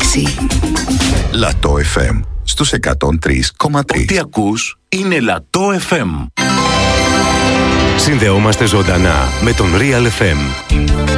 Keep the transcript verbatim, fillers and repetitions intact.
έκπληξη. Λατό εφ εμ στους εκατόν τρία κόμμα τρία. Ό,τι ακούς είναι Λατό εφ εμ. Συνδεόμαστε ζωντανά με τον Real εφ εμ.